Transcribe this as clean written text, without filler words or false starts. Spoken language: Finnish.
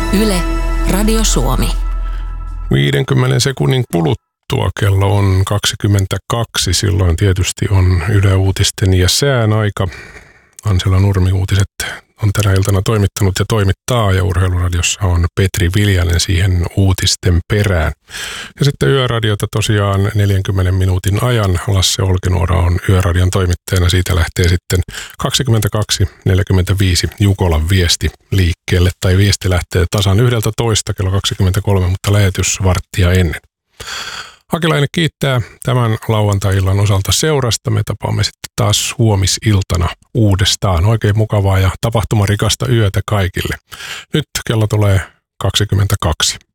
Yle, Radio Suomi. 50 sekunnin kuluttua kello on 22. Silloin tietysti on Yle Uutisten ja sään aika. Ansela Nurmi uutiset on tänä iltana toimittanut ja toimittaa, ja Urheiluradiossa on Petri Viljanen siihen uutisten perään. Ja sitten Yöradiota tosiaan 40 minuutin ajan. Lasse Olkinuora on Yöradion toimittajana. Siitä lähtee sitten 22.45 Jukolan viesti liikkeelle, tai viesti lähtee tasan 11 kello 23, mutta lähetys varttia ennen. Hakilainen kiittää tämän lauantai-illan osalta seurasta. Me tapaamme sitten taas huomisiltana uudestaan. Oikein mukavaa ja tapahtumarikasta yötä kaikille. Nyt kello tulee 22.